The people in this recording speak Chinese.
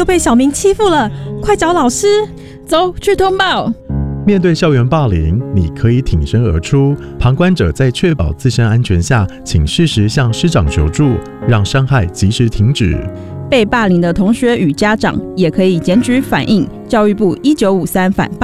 又被小明欺负了，快找老师！ 走，去通报。 面对校园霸凌，你可以挺身而出，旁观者在确保自身安全下，请适时向师长求助，让伤害及时停止。 被霸凌的同学与家长也可以检举反映教育部1953反霸